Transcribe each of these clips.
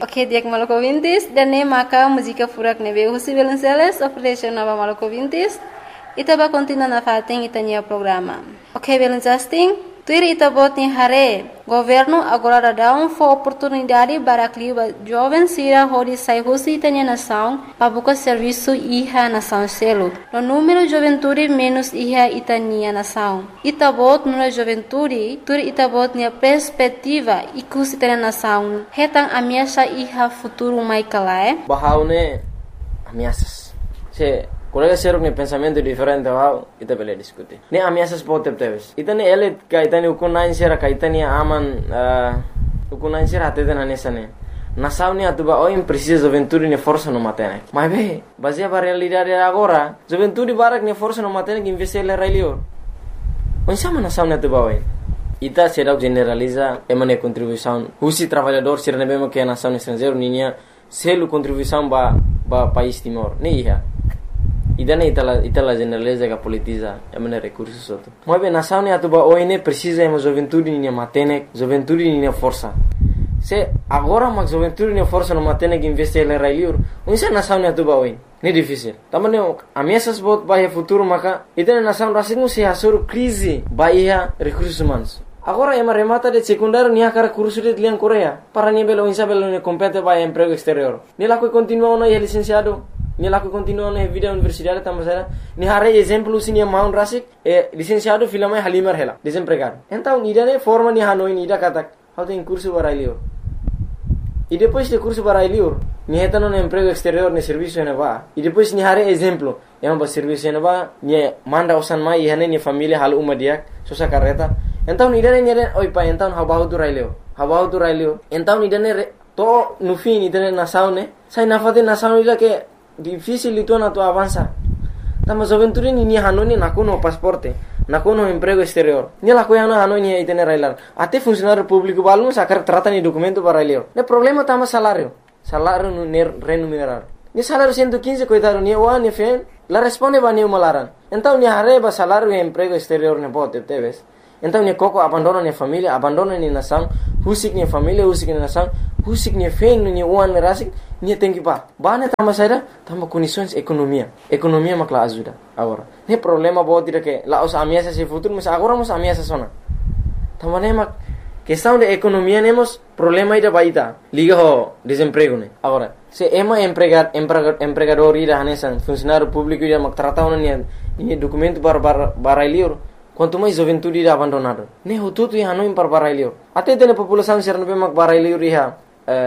Oke, diak Maluku Vintis, dan ne maka música furak nebe Husi Belenceles, oferece nova Maluku Vintis, ita ba continua na fating itanya programa. Oke, Belencasting, tuir ita bot ni hare, governo agora dá oportunidade para clima jovens sira hodi sai Husi itanya nação, para buscar serviço iha nação selo. No número juventude menos iha itania nação. Ita bot nuna juventude, tuir ita bot ni perspectiva ikus itanya nação. Hetang ameaça iha futuro mai kalae. Bahaune ameaças. Se colega seruk ne pensamento diferente bahau ita bele diskuti. Ne ameaças potep teves. Ita ne elet ka ita ne ukunain sera ka ita ne aman ukunain sera atete na nesane. Nação ne atuba o precisa juventude ne força no matene. Mas be, baseia para realidade agora, juventude barak ne força no matene que investir le railio. Onde sama nação ne atuba oi. Ita será generaliza emane contribuição. Husi trabalhador será ne bema que a nação estrangeiro ninia selo contribuição ba país Timor. Ne iha. Idane itala generaliza que politiza emane recursos outro. Mas bem nação ne atuba oi ne precisa ema juventude ninia matene, juventude ninia força. Se agora mas juventude ne força no matene que investir le railio. Onde nação ne atuba oi. Ne difícil. Também ameaças bot bahia futuro maka itane nação rasingu se hasur crise bahia recursos humanos. Agora ema remata de secundário nia cara curso de liang Coreia. Para nia belo insa belo ne compete bahia emprego exterior. Ni laku continua no licenciado. Ni laku continua no vida universidade tamasera. Ni hare exemplo sini maun rasik licenciado filama halimar hela desempregado. Então nidane forma ni hanoi nida katak. How tem curso barailio. E depois de curso barailio, ni heta no emprego exterior ne serviço ne va. E depois ni hare exemplo, ema ba serviço ne va, ni manda osan mai ihane ni família hal uma dia, sosa carreta. Então ni dane oi pa então habahu tu railio. Então ni dane to no fim ni dane nação ne, sai na fate nação ila que difícil itu na tu avança. Tama juventude ni hanoni nakuno pasporte. Nakuno emprego exterior. Ni la coiana hanoni itene railar. Até funcionário público balum sacar trata ni documento para railio. Ne problema tama salário. Salário no remunerar. Ni salário 115 coitado ni o ni fen. La responde ba ni malaran. Então ni arreba salário e emprego exterior ne bote teves. Então ni coco abandona ni família, abandona ni nação, husik ni família, husik ni nação, husik ni fen ni uan rasik ni tem que ba. Ba ne tama saída, tama condições economia. Economia makla ajuda agora. Ne problema bote dire que la os ameaças se futuro, mas agora mos ameaças sona. Tama ne mak questão de economia nemos problema ida baita. Liga ho desemprego ne. Agora, se ema empregador ida hanesan funcionário público ida mak tratau ni documento para liur. Quanto mais juventude ida abandonado. Ne ho tutu hanoi para liur. Até tene população ser no mak para liur iha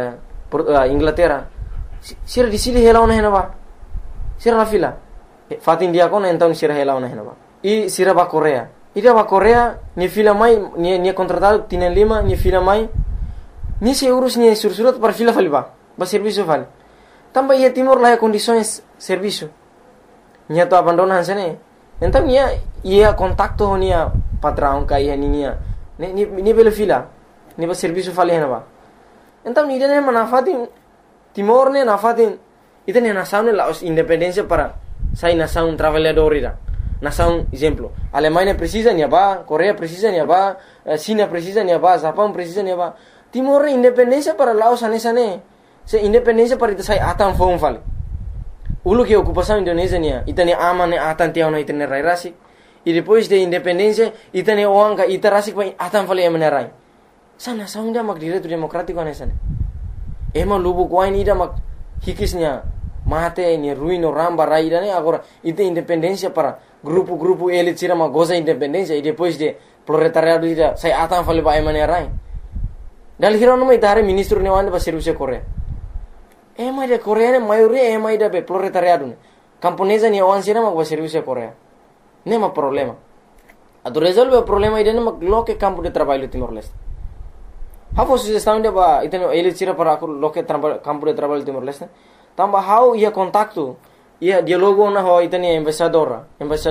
Inglaterra. Sira di sili hela ona henaba. Sira la fila. Fatin dia kona então sira hela ona henaba. E sira ba Coreia. Ida ba Coreia ni fila mai ni contratado tienen lima ni fila mai. Ni se urus ni sursurat para fila faliba. Ba serviço vale. Tamba ia Timor lá condições serviço. Nia to abandonan sene. Então ia contacto nia patrão kai nia. Ni bela fila. Ni ba serviço fali henaba. Então ni dene manafatin Timor ne nafatin itene nação ne la independência para sai nação trabalhador ida. Nação exemplo, Alemanha precisa ni ba, Coreia precisa ni ba, China precisa ni ba, Japão precisa ni ba. Timor independência para Laos anesane. Se independência para ita sai atan fom fale. Ulu que ocupação Indonésia nia, itane aman ne atan tiao na itane rai rasik. E depois de independência itane oanga ita rasik pa atan fale emane rai. Sa nação ida mak direito democrático anesane. Ema lubu kuain ida mak hikisnya mate ni ruino ramba raida ne agora ite independência para grupo elite tira uma goza independência e depois de proletariado ida sai atan fale ba emane rai. Dal hiro no mai tare ministro ne wande ba serviço Coreia. Ema de Coreia ne maioria ema ida be proletariado ne. Camponesa ni wan sira ma ba serviço Coreia. Nema problema. Ado resolve o problema ida ne mak loke campo de trabalho Timor-Leste. Hafo sugestão de ba iteno elite tira para loke campo de trabalho Timor-Leste. Tamba how ia contacto ia dialogo na ho itani embaixador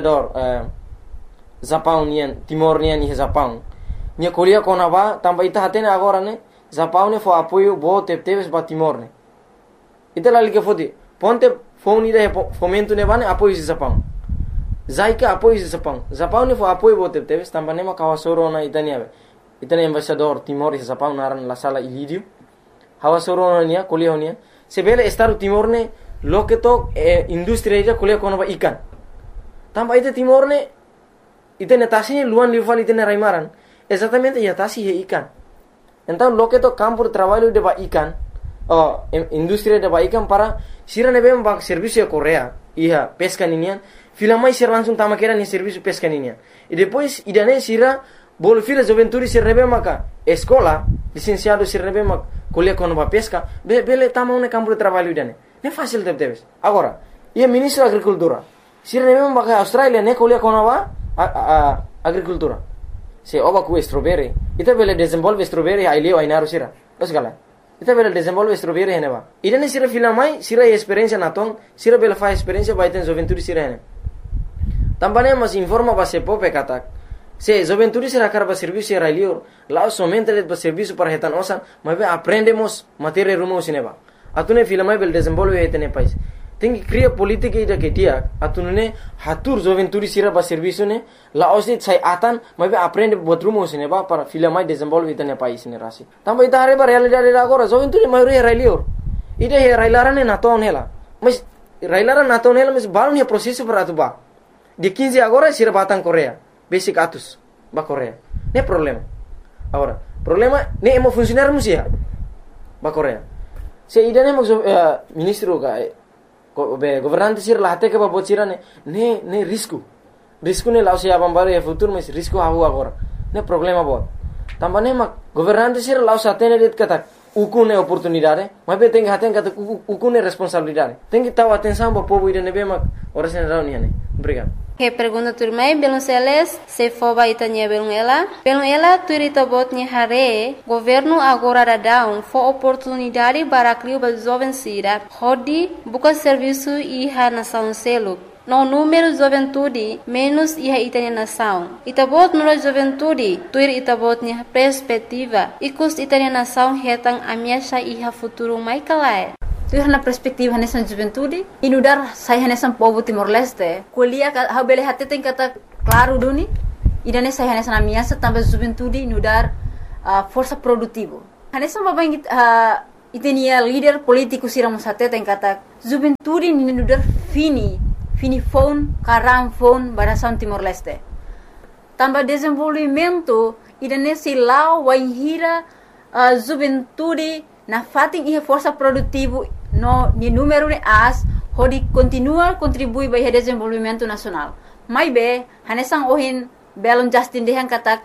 Japão nian Timor nian ni Japão nia kolia kona ba tamba ita hatene agora ne Japão ne fo apoio bo teves ba Timor ne ita lali ke fodi ponte phone ida fomento ne bane apoio Japão zaika apoio Japão ne fo apoio bo teves tamba ne ma kawasoro na itani embaixador Timor e Japão naran la sala ilidio hawa soronia kuliah honia sebele Estado Timor ne loke to industri ija kuliah kono ba ikan tamba ite Timor ne ite netasi luan livali ite raimaran exatamente ya tasi he ikan então loke to campo de trabalho de ba ikan industri de ba ikan para sira nebe ba serviço de Coreia ia pesca ninian filamai sir langsung tama kera ni serviço pesca ninian e depois idane sira bol fila juventude sir nebe maka escola licenciado sir nebe mak kuliah kono ba pesca bele tama une campo de trabalho idane ne fácil debes agora ia ministro da agricultura sir nebe maka Australia ne kuliah kono ba agricultura se oba ku strawberry ita bele desenvolve strawberry ai leo ai naru sira dos gala ita bele desenvolve strawberry hene ba idane sira filamai sira experiência naton sira bele fa experiência ba iten juventude sira hene tambane mas informa ba se pope katak se juventude sira karba serviço sira leo lá somente de serviço para retan osan mas aprendemos matéria rumo sineba atune filamai bele desenvolve etene país tem que criar política ida que dia atune hatur juventude sira ba serviço ne la osit sai atan mas aprende buat rumo sineba para filamai desenvolve etene país ne rasi tamba ita hare ba realidade agora juventude maioria railio ida he railarane naton hela mas railara naton hela mas baru ne processo para atuba de 15 agora sira batang Coreia basic atus ba Coreia ne problema agora problema ne emo funcionar musia ba Coreia se ida ne ministro ga governante sir lahte ke ba bocira ne risco ne lao se abam baru ya futuro mas risco hahu agora ne problema bot tambane mak governante sir lao satene det kata ukune oportunidade mas be tenga haten kata ukune responsabilidade tenga tahu atenção ba povo ida ne be mak ora sen rauni ne obrigado. Que pergunta turmai belum seles se foba itanya belum ela turita botnya hare governo agora dadão fo oportunidade para criar ba jovem sira hodi buka serviço iha nação selo no número juventude menos iha itanya nação itabot no juventude tuir itabotnya perspectiva ikus itanya nação hetang amiasha iha futuro mai kalai tu na perspektiva nessa juventude inudar saya nessa povo Timor Leste kuliah ha bele hati tem kata claro duni idane saya nessa na minha também juventude inudar força produtivo nessa babang itenia líder político siramos hati tem kata juventude inudar fini phone karang phone barasan Timor Leste tambah desenvolvimento idane silau waihira juventude na fating iha força produtivo no ni número de as hodi continua contribui para o desenvolvimento nacional mai be hanesang ohin belon Justin dehan katak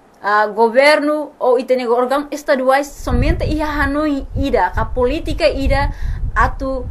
governo ou itene órgão estaduais somente iha hanoi ida ka política ida atu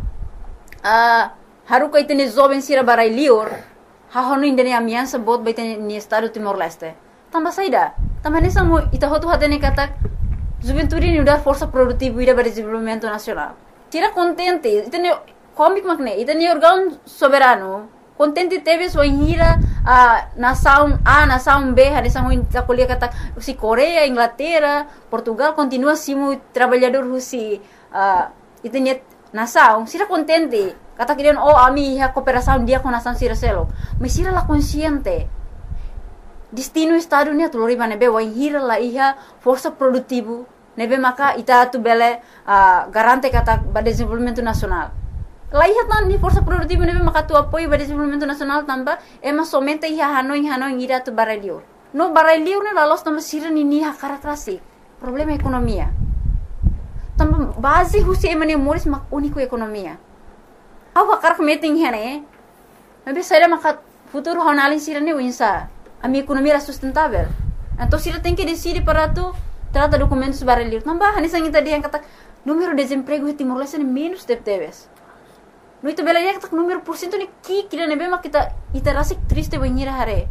haruka itene jovem sira barai lior ha honu indene amiança bot ba itene ni estado Timor Leste tamba saida tamba hanesang mo ita hotu hatene katak juventude ni udah força produtiva ida para desenvolvimento nacional tira contente itene comic makne itene órgão soberano contente teve sua hira nação A nação B hanesang ho kuliah kata si Coreia Inglaterra Portugal continua simo trabalhador husi itene nação sira contente kata kirian ami ha cooperação dia com nação sira selo mas sira la consciente destino estado ni atulori nebe wahira la iha força produtivo nebe maka ita tu bele garante kata ba desenvolvimento nacional la iha tan ni força produtivo nebe maka tu apoio ba desenvolvimento nacional tamba ema somente iha hanoi ira tu barelio no barelio ne la los tamba sira ni ha karakterasi problema ekonomia tamba base husi emane moris mak unico ekonomia awa karak meeting hene nebe saya maka futuro honalin sira ni winsa a minha economia era sustentável. Então, se ele tem que decidir para tu, trata documentos barulhos. Não vai, nessa gente dia kata número de desemprego em Timor Leste menos de teves. No itu bela dia kata número por cento ni kira nebe mak kita rasik triste banhira hare.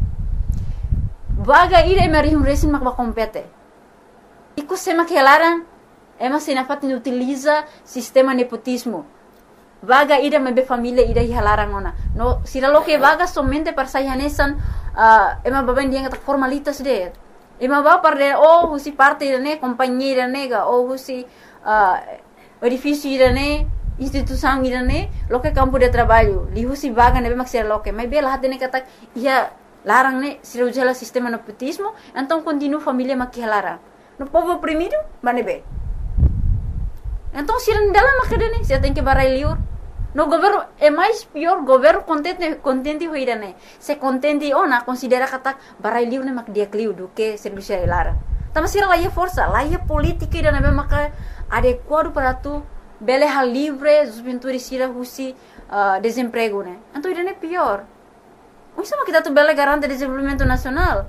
Vaga ira emerihum resin mak ba compete. Iku sema que elaran ema sinafat ni utiliza sistema nepotismo. Vaga ida mebe família ida hihalarang ona. No sila lo que vaga somente para sayanesan ema baban dia kata formalitas de. Ema ba para husi parte ne companhia nega ou husi edifício ne instituição ne lo que campo de trabalho. Li husi vaga nebe mak sila lo que mas bela hatene kata ia larang ne sila ujala sistema nepotismo, então continua família mak hihalarang. No povo oprimido, manebe. Então, se não dela macadane, você tem que barai liur. No governo é mais pior, governo contente hoira né. Se contente na considera kata barai liur né mak dia kliu do que serviço lara. Tama sira lá força, lá política ida né maka adequado para tu bele hal livre, juventude sira husi desemprego né. Então ida né pior. Isso mak kita tu bele garante desenvolvimento nacional.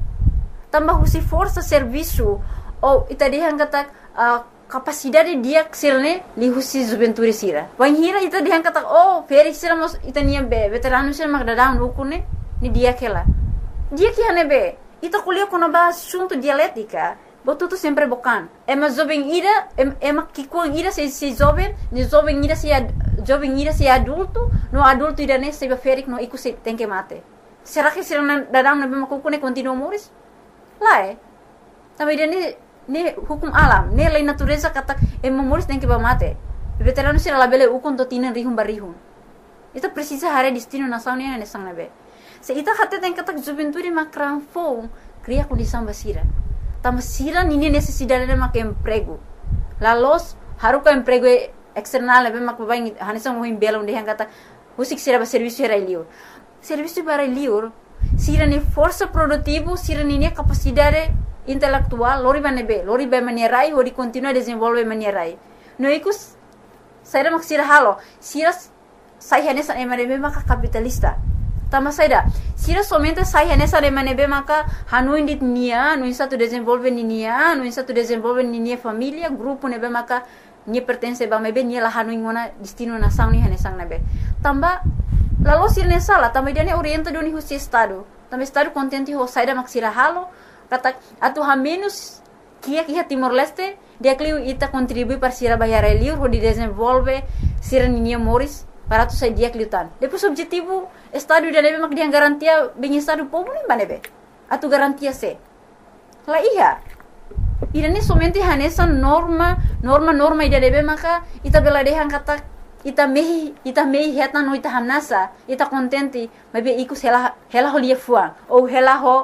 Tambah husi força serviço ou ita dihan kata capacidade dia sirne li husi juventude sira. Wan hira ita dihan kata feri sira mos ita nia be veterano sira mak dadang rukune ni dia kela. Dia que hane be ita kuliah kono ba assunto dialética. Botu tu sempre bokan. Ema jovem ira ema kikuang ira se jovem, ni jovem ira se adulto, no adulto ira ne se ferik no iku se tem que mate. Será que sira dadang na be makukune continua moris? Lá também ne hukum alam, ne lei natureza kata moris tem que mate. Veterano sira labele ukon to tinan rihum barihum. Ita precisa hare destino nação ne sang nabe. Se ita hate tem kata juventude makran fo cria condição basira. Tamasira nini necessidade de mak emprego. Lalos haruka emprego external nabe mak babai hanisang mo himbela onde hang kata husik sira ba serviço era liur. Serviço para liur sira ni força produtivo, sira ni capacidade intelectual, lori ba manierai, hori continua desenvolve manierai. No ikus saira mak sira halo, sira sai hanesa emanebe maka capitalista. Tama saida, sira somente sai hanesa emanebe maka hanuin dit nia, no insa tu desenvolve ni nia, no insa tu desenvolve ni nia família, grupo nebe maka ni pertence ba mebe ni la hanuin ngona destino nação ni hanesang nebe. Tamba lalu sira nesala, tamba dia ne orienta doni husi estado. Tamba estado contente ho saida mak sira halo, kata atu ha menos kia Timor Leste, dia kliu ita contribui para sira bayar liur ho di desenvolve sira ni nia moris para tu sai dia kliutan. Depois objetivo estado dia nebe mak dia garantia bem estado povo ni banebe. Atu garantia se. La iya. Ida ni somente hanesa norma ida nebe maka ita bela dehan kata ita mehi heta no ita hamnasa ita contente mabe iku hela ho lia fuang ou hela ho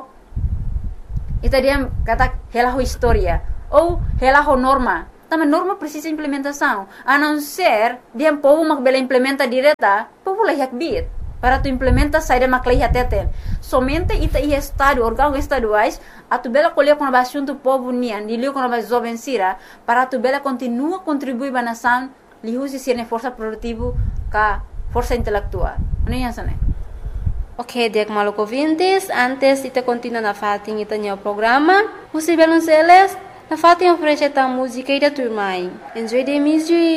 ita dia kata hela ho historia ou hela ho norma. Tama norma precisa implementação. A não ser dia povo mak bela implementa direta, povo la yak bit para tu implementa saída mak la teten. Somente ita ia estado órgão estaduais a tu bela colher com a assunto povo nian, dilio com a jovem sira para tu bela continua contribuir ba nação li husi sirne força produtivo ka força intelectual. Não é isso, né? Ok, Diak Maluco Vintes, antes ita continua na fatin ita nyo programa, husi belon seles, na fatin oferece ta música ida turmai. Enjoy the music.